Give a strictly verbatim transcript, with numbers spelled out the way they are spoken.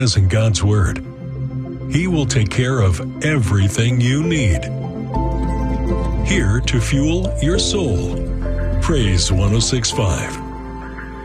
As in God's Word, He will take care of everything you need. Here to fuel your soul. Praise one oh six point five.